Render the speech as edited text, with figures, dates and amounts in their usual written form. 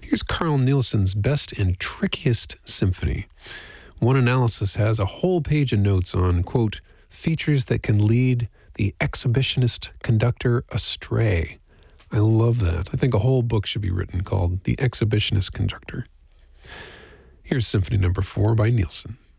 Here's Carl Nielsen's best and trickiest symphony. One analysis has a whole page of notes on, quote, features that can lead the exhibitionist conductor astray. I love that. I think a whole book should be written called The Exhibitionist Conductor. Here's Symphony Number 4 by Nielsen.